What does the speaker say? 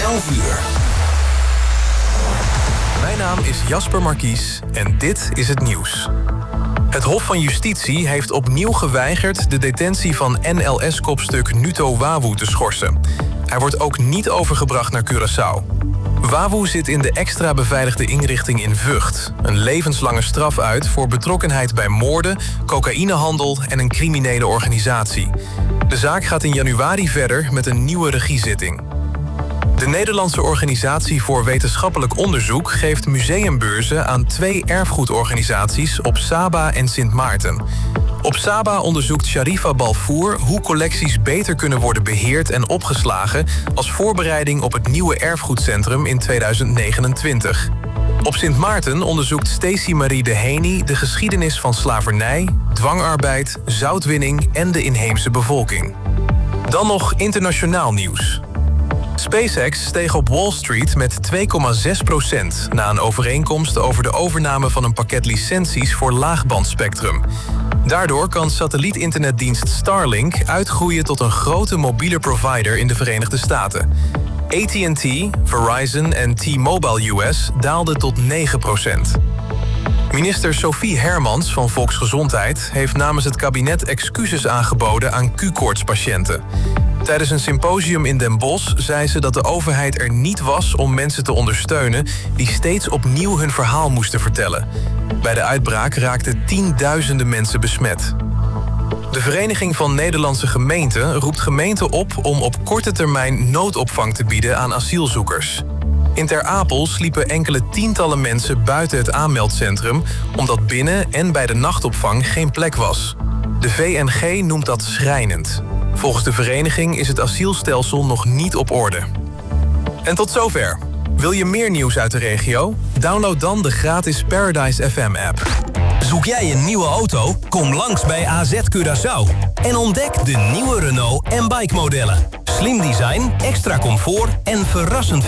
11 uur. Mijn naam is Jasper Markies en dit is het nieuws. Het Hof van Justitie heeft opnieuw geweigerd de detentie van NLS-kopstuk Nuto Wawu te schorsen. Hij wordt ook niet overgebracht naar Curaçao. Wawu zit in de extra beveiligde inrichting in Vught. Een levenslange straf uit voor betrokkenheid bij moorden, cocaïnehandel en een criminele organisatie. De zaak gaat in januari verder met een nieuwe regiezitting. De Nederlandse Organisatie voor Wetenschappelijk Onderzoek geeft museumbeurzen aan 2 erfgoedorganisaties op Saba en Sint Maarten. Op Saba onderzoekt Sharifa Balfour hoe collecties beter kunnen worden beheerd en opgeslagen als voorbereiding op het nieuwe erfgoedcentrum in 2029. Op Sint Maarten onderzoekt Stacey Marie de Heni de geschiedenis van slavernij, dwangarbeid, zoutwinning en de inheemse bevolking. Dan nog internationaal nieuws. SpaceX steeg op Wall Street met 2,6% na een overeenkomst over de overname van een pakket licenties voor laagbandspectrum. Daardoor kan satellietinternetdienst Starlink uitgroeien tot een grote mobiele provider in de Verenigde Staten. AT&T, Verizon en T-Mobile US daalden tot 9%. Minister Sophie Hermans van Volksgezondheid heeft namens het kabinet excuses aangeboden aan Q-koortspatiënten. Tijdens een symposium in Den Bosch zei ze dat de overheid er niet was om mensen te ondersteunen die steeds opnieuw hun verhaal moesten vertellen. Bij de uitbraak raakten tienduizenden mensen besmet. De Vereniging van Nederlandse Gemeenten roept gemeenten op om op korte termijn noodopvang te bieden aan asielzoekers. In Ter Apel sliepen enkele tientallen mensen buiten het aanmeldcentrum omdat binnen en bij de nachtopvang geen plek was. De VNG noemt dat schrijnend. Volgens de vereniging is het asielstelsel nog niet op orde. En tot zover. Wil je meer nieuws uit de regio? Download dan de gratis Paradise FM-app. Zoek jij een nieuwe auto? Kom langs bij AZ Curaçao. En ontdek de nieuwe Renault en bike modellen. Slim design, extra comfort en verrassend